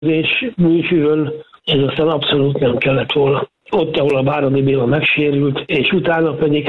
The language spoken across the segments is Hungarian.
és Műsűrön ez aztán abszolút nem kellett volna. Ott, ahol a Váradi Béla megsérült, és utána pedig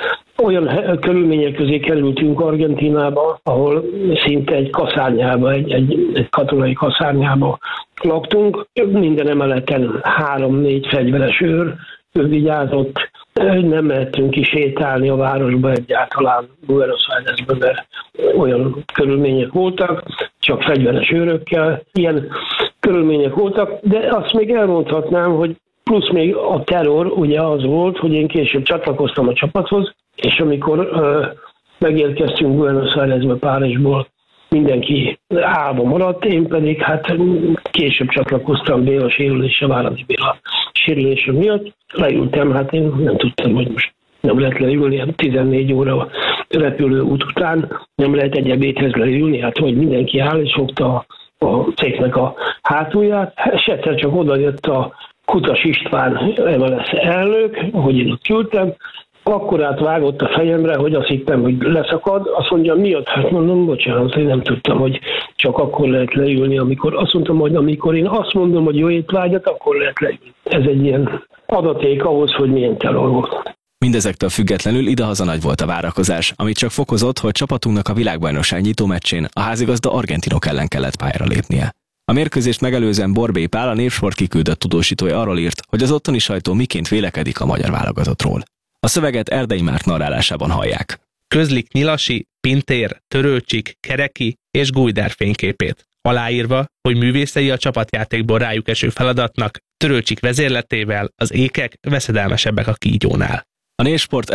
olyan körülmények közé kerültünk Argentínába, ahol szinte egy kaszárnyába, egy katonai kaszárnyába laktunk. Minden emeleten 3-4 fegyveres őr vigyázott. Nem mehettünk ki sétálni a városba egyáltalán Buenos Airesben, mert olyan körülmények voltak, csak fegyveres őrökkel. Ilyen körülmények voltak, de azt még elmondhatnám, hogy plusz még a terror ugye az volt, hogy én később csatlakoztam a csapathoz, és amikor megérkeztünk Buenos Airesbe, Párizsból, mindenki álba maradt, én pedig később csatlakoztam Béla sérülése, Váradi Béla sérülése miatt. Leültem, én nem tudtam, hogy most nem lehet leülni, 14 óra repülőút után nem lehet egy ebédhez leülni, hogy mindenki áll és fogta a cégnek a hátulját. És egyszer csak oda jött a Kutas István MLS elnök, hogy én ott ültem, akkor átvágott a fejemre, hogy azt hittem, hogy leszakad. Azt mondja, miatt? Mondom, bocsánat, én nem tudtam, hogy csak akkor lehet leülni, amikor azt mondtam, hogy amikor én azt mondom, hogy jó étvágyat, akkor lehet leülni. Ez egy ilyen adaték ahhoz, hogy milyen terror volt. Mindezektől függetlenül idehaza nagy volt a várakozás, amit csak fokozott, hogy csapatunknak a világbajnokság nyitó meccsén a házigazda argentinok ellen kellett pályára lépnie. A mérkőzést megelőzően Borbély Pál, a Népsport kiküldött tudósítója arról írt, hogy az ottani sajtó miként vélekedik a magyar válogatottról. A szöveget Erdei Márk narrálásában hallják. Közlik Nyilasi, Pintér, Törőcsik, Kereki és Gújder fényképét. Aláírva, hogy művészei a csapatjátékból rájuk eső feladatnak, Törőcsik vezérletével az ékek veszedelmesebbek a kígyónál. A Népsport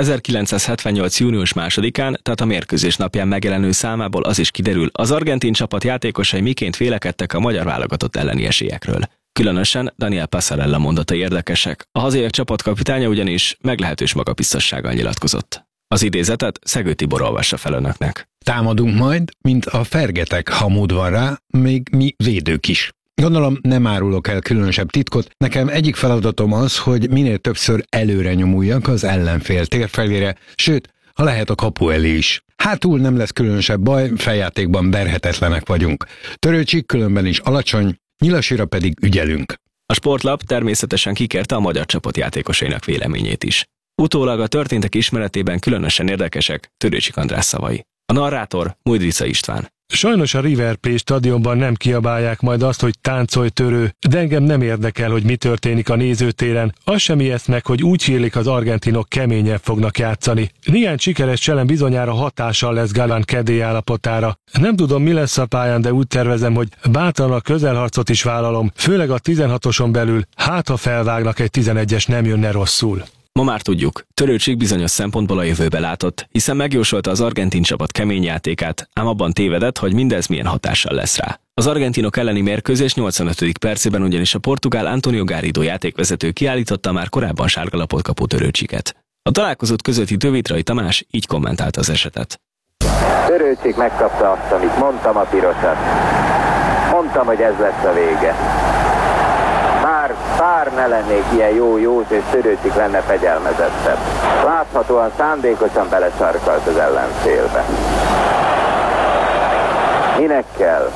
1978. június 2-án, tehát a mérkőzés napján megjelenő számából az is kiderül, az argentin csapat játékosai miként vélekedtek a magyar válogatott elleni esélyekről. Különösen Daniel Passarella mondatai érdekesek, a hazaiak csapatkapitánya ugyanis meglehetős magabiztossággal nyilatkozott. Az idézetet Szegő Tibor olvassa fel önöknek. Támadunk majd, mint a fergetek, ha mód van rá, még mi védők is. Gondolom, nem árulok el különösebb titkot, nekem egyik feladatom az, hogy minél többször előre nyomuljak az ellenfél térfelére, sőt, ha lehet a kapu elé is. Hátul nem lesz különösebb baj, feljátékban verhetetlenek vagyunk. Törőcsik különben is alacsony, Nyilasira pedig ügyelünk. A Sportlap természetesen kikérte a magyar csapat játékosainak véleményét is. Utólag a történtek ismeretében különösen érdekesek Törőcsik András szavai. A narrátor Mudrica István. Sajnos a River Plate stadionban nem kiabálják majd azt, hogy táncolj törő, de engem nem érdekel, hogy mi történik a nézőtéren. Az sem ijeszt meg, hogy úgy hírlik, az argentinok keményebb fognak játszani. Néhány sikeres cselem bizonyára hatással lesz Galán kedély állapotára. Nem tudom, mi lesz a pályán, de úgy tervezem, hogy bátran a közelharcot is vállalom, főleg a 16-oson belül, ha felvágnak egy 11-es, nem jönne rosszul. Ma már tudjuk, Törőcsik bizonyos szempontból a jövőbe látott, hiszen megjósolta az argentin csapat kemény játékát, ám abban tévedett, hogy mindez milyen hatással lesz rá. Az argentinok elleni mérkőzés 85. percében ugyanis a portugál Antonio Garrido játékvezető kiállította már korábban sárgalapot kapó Törőcsiket. A találkozót közvetítő Vitrai Tamás így kommentálta az esetet. Törőcsik megkapta azt, amit mondtam, a pirosat. Mondtam, hogy ez lesz a vége. Bár ne lennék ilyen jó, és Törőcsik lenne fegyelmezettebb. Láthatóan szándékosan belesarkalt az ellenfélbe. Minek kell?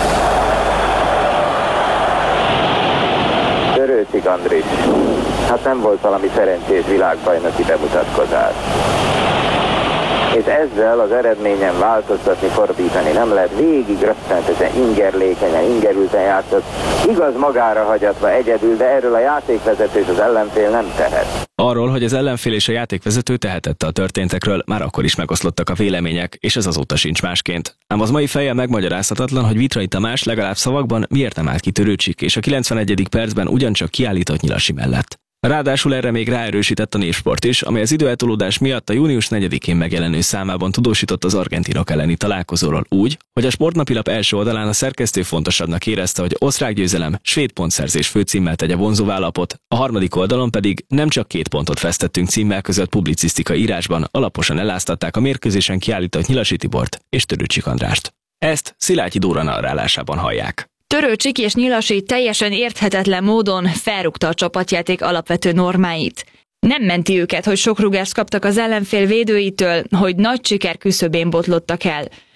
Törőcsik Andris. Hát nem volt valami szerencsés világbajnoki bemutatkozás. És ezzel az eredményen változtatni, fordítani nem lehet. Végig rettenetesen ingerlékenyen, ingerülten játszott. Igaz, magára hagyatva egyedül, de erről a játékvezető és az ellenfél nem tehet. Arról, hogy az ellenfél és a játékvezető tehetette a történtekről, már akkor is megoszlottak a vélemények, és ez azóta sincs másként. Ám az mai fejjel megmagyarázhatatlan, hogy Vitrai Tamás legalább szavakban miért nem állt ki Törőcsik, és a 91. percben ugyancsak kiállított Nyilasi mellett. Ráadásul erre még ráerősített a Népsport is, amely az időeltolódás miatt a június 4-én megjelenő számában tudósított az argentinok elleni találkozóról úgy, hogy a Sportnapilap első oldalán a szerkesztő fontosabbnak érezte, hogy osztrák győzelem, svéd pontszerzés főcímmel tegye vonzóvá lapot, a harmadik oldalon pedig nem csak 2 pontot vesztettünk címmel között publicisztikai írásban alaposan eláztatták a mérkőzésen kiállított Nyilasi Tibort és Törőcsik Andrást. Ezt Szilágyi Dóra narrálásában hallják. Törőcsik és Nyilasi teljesen érthetetlen módon felrúgta a csapatjáték alapvető normáit. Nem menti őket, hogy sok rúgást kaptak az ellenfél védőitől, hogy nagy siker küszöbén botlottak el.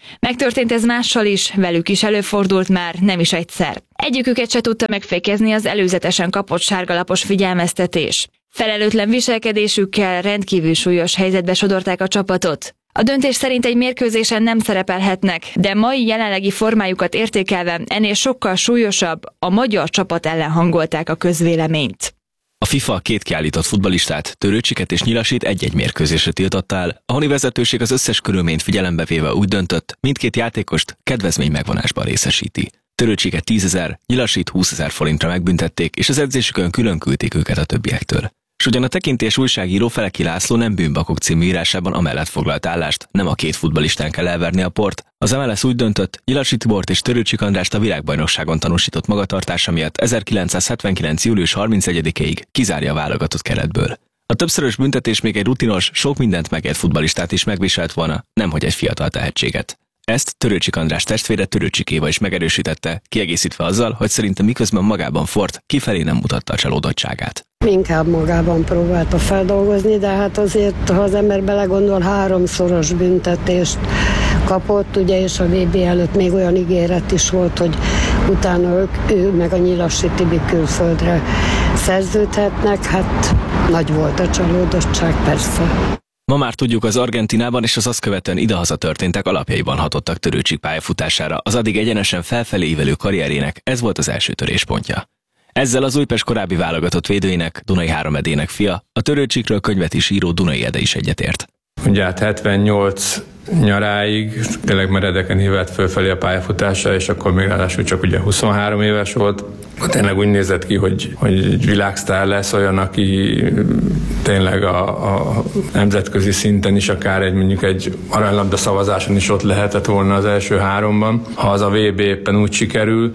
Megtörtént ez mással is, velük is előfordult már, nem is egyszer. Egyiküket se tudta megfékezni az előzetesen kapott sárgalapos figyelmeztetés. Felelőtlen viselkedésükkel rendkívül súlyos helyzetbe sodorták a csapatot. A döntés szerint egy mérkőzésen nem szerepelhetnek, de mai jelenlegi formájukat értékelve ennél sokkal súlyosabb, a magyar csapat ellen hangolták a közvéleményt. A FIFA 2 kiállított futballistát, Törőcsiket és Nyilasit egy-egy mérkőzésre tiltotta el, a honi vezetőség az összes körülményt figyelembe véve úgy döntött, mindkét játékost kedvezmény megvonásban részesíti. Törőcsiket 10 000, Nyilasit 20 000 forintra megbüntették, és az edzésükön külön küldték őket a többiektől. S ugyan a tekintélyes újságíró Feleki László nem Bűnbakok című írásában amellett foglalt állást, nem a két futballistán kell elverni a port. Az MLS úgy döntött, Nyilasi Tibort és Törőcsik Andrást a világbajnokságon tanúsított magatartása miatt 1979. július 31-ig kizárja a válogatott keretből. A többszörös büntetés még egy rutinos, sok mindent megért futballistát is megviselt volna, nemhogy egy fiatal tehetséget. Ezt Törőcsik András testvére Törőcsik Éva is megerősítette, kiegészítve azzal, hogy szerintem miközben magában Ford kifelé nem mutatta a csalódottságát. Inkább magában próbálta feldolgozni, de hát azért, ha az ember belegondol, 3-szoros büntetést kapott, ugye, és a VB előtt még olyan ígéret is volt, hogy utána ő meg a Nyilasi Tibi külföldre szerződhetnek, hát nagy volt a csalódottság, persze. Ma már tudjuk, az Argentinában és az azt követően idehaza történtek alapjaiban hatottak Törőcsik pályafutására, az addig egyenesen felfelé ívelő karrierjének ez volt az első töréspontja. Ezzel az Újpest korábbi válogatott védőjének, Dunai Háromedének fia, a Törőcsikről könyvet is író Dunai Ede is egyetért. Ugye hát 78 nyaráig tényleg meredeken hívett fölfelé a pályafutása, és akkor még ráadásul csak ugye 23 éves volt. Tényleg úgy nézett ki, hogy egy világsztár lesz, olyan, aki tényleg a nemzetközi szinten is akár mondjuk egy aranylabda szavazáson is ott lehetett volna az első 3-ban. Ha az a VB éppen úgy sikerül,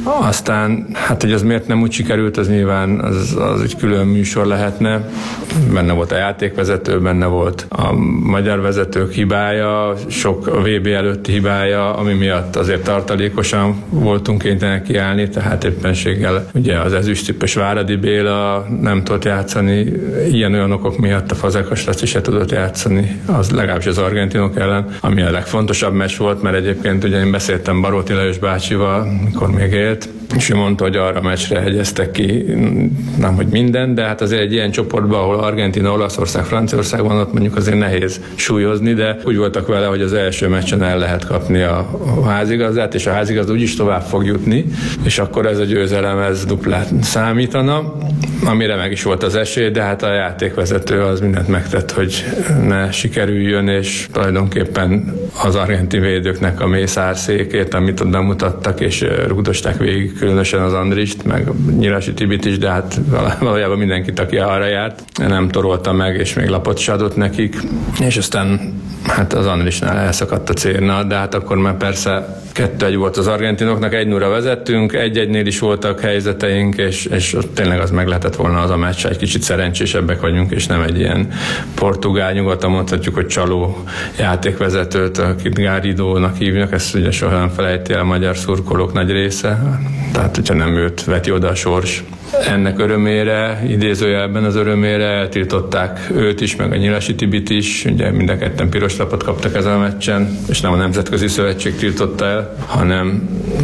aztán hát, hogy az miért nem úgy sikerült, az nyilván az egy külön műsor lehetne. Benne volt a játékvezető, benne volt a magyar vezetők hibája, sok a VB előtti hibája, ami miatt azért tartalékosan voltunk kénytelenek kiállni, tehát éppenséggel ugye az ezüsttippes Váradi Béla nem tudott játszani, ilyen-olyan okok miatt a Fazekas Laci se tudott játszani, az legalábbis az argentinok ellen, ami a legfontosabb meccs volt, mert egyébként ugye én beszéltem Baróti Lajos bácsival, mikor még élt, és ő mondta, hogy arra a meccsre hegyeztek ki, nem hogy minden, de hát azért egy ilyen csoportban, ahol Argentina, Olaszország, Franciaország van, ott mondjuk azért nehéz súlyozni, de úgy voltak vele, hogy az első meccsen el lehet kapni a házigazdát, és a házigazda úgyis tovább fog jutni, és akkor ez a győzelem, ez duplát számítana, amire meg is volt az esély, de hát a játékvezető az mindent megtett, hogy ne sikerüljön, és tulajdonképpen az argentin védőknek a mészárszékét, amit ott bemutattak, és rúgdosták végig, különösen az Andrist, meg Nyilasi Tibit is, de hát valójában mindenkit, aki arra járt, nem torolta meg, és még lapot is adott nekik, és aztán hát az Andrisnál elszakadt a célna, de hát akkor már persze 2-1 volt az argentinoknak, 1-0-ra vezettünk, 1-1-nél is voltak helyzeteink, és tényleg az meg lehetett volna az a meccs, egy kicsit szerencsésebbek vagyunk, és nem egy ilyen portugál, nyugodtan mondhatjuk, hogy csaló játékvezetőt, akit Garridónak hívnak, ezt ugye soha nem felejti el a magyar szurkolók nagy része, tehát hogyha nem őt veti oda a sors. Ennek örömére, idézőjelben az örömére eltiltották őt is, meg a Nyilasi Tibit is, ugye mind a ketten piros lapot kaptak ezen a meccsen, és nem a Nemzetközi Szövetség tiltotta el, hanem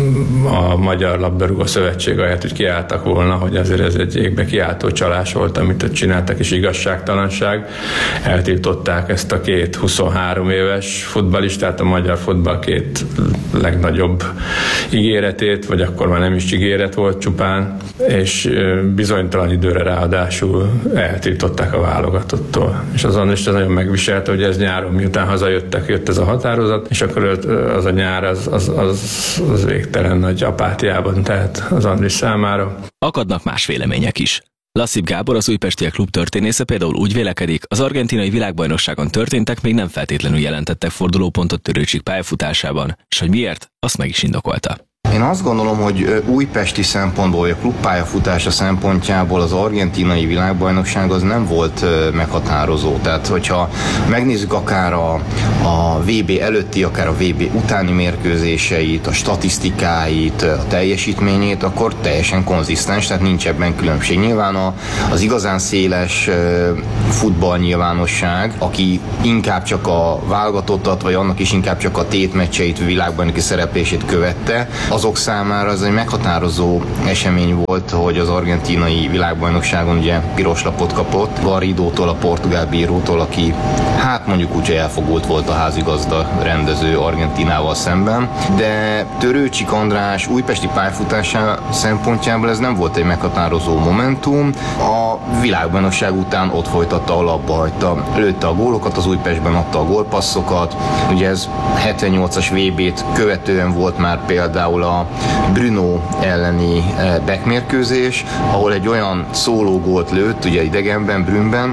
a Magyar Labdarúgó Szövetség ahelyett, hogy kiálltak volna, hogy azért ez egy égbe kiáltó csalás volt, amit ott csináltak, és igazságtalanság. Eltiltották ezt a két 23 éves futballistát, a magyar futball két legnagyobb ígéretét, vagy akkor már nem is ígéret volt csupán, és bizonytalan időre ráadásul eltiltották a válogatottól. És az Andrist nagyon megviselte, hogy ez nyáron, miután hazajöttek, jött ez a határozat, és akkor az a nyár az végtelen nagy apátiában tehet az Andris számára. Akadnak más vélemények is. Lassip Gábor, az újpestiek klub történésze például úgy vélekedik, az argentinai világbajnokságon történtek még nem feltétlenül jelentettek fordulópontot Törőcsik pályafutásában, és hogy miért, azt meg is indokolta. Én azt gondolom, hogy újpesti szempontból, vagy a klubpályafutása szempontjából az argentinai világbajnokság az nem volt meghatározó. Tehát, hogyha megnézzük akár a VB előtti, akár a VB utáni mérkőzéseit, a statisztikáit, a teljesítményét, akkor teljesen konzisztens, tehát nincs ebben különbség. Nyilván az igazán széles futballnyilvánosság, aki inkább csak a válogatottat, vagy annak is inkább csak a tétmeccseit, világbajnoki szereplését követte, azok számára ez egy meghatározó esemény volt, hogy az argentinai világbajnokságon ugye piros lapot kapott Garridótól, a portugál bírótól, aki hát mondjuk úgy elfogult volt a házigazda rendező Argentinával szemben, de Törőcsik András újpesti pályafutása szempontjából ez nem volt egy meghatározó momentum. A világbajnokság után ott folytatta, alapba hagyta, lőtte a gólokat, az Újpestben adta a gólpasszokat. Ugye ez 78-as VB-t követően volt már például a Bruno elleni backmérkőzés, ahol egy olyan szólógólt lőtt, ugye idegenben, Brünnben,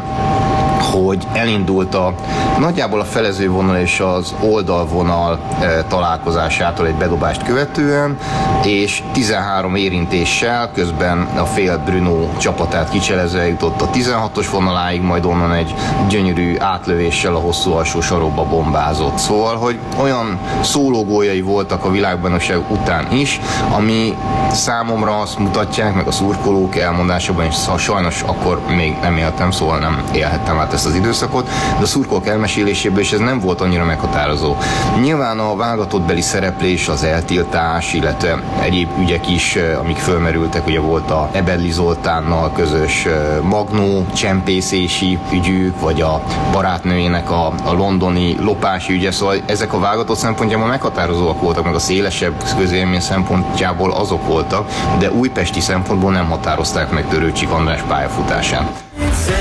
hogy elindult nagyjából a felezővonal és az oldalvonal találkozásától egy bedobást követően, és 13 érintéssel közben a fél Bruno csapatát kicselezve jutott a 16-os vonaláig, majd onnan egy gyönyörű átlövéssel a hosszú alsó sarokba bombázott. Szóval, hogy olyan szólógóljai voltak a világbajnokság után is, ami számomra azt mutatják, meg a szurkolók elmondásában, és sajnos akkor még nem éltem, szóval nem élhettem át ezt az időszakot, de a szurkolók elmeséléséből is ez nem volt annyira meghatározó. Nyilván a válogatottbeli szereplés, az eltiltás, illetve egyéb ügyek is, amik fölmerültek, ugye volt a Ebedli Zoltánnal közös magnó csempészési ügyük, vagy a barátnőjének a londoni lopási ügye, szóval ezek a válogatott szempontjából meghatározóak voltak, meg a szélesebb közélmény szempontjából azok voltak, de újpesti szempontból nem határozták meg Törőcsik András pályafutását.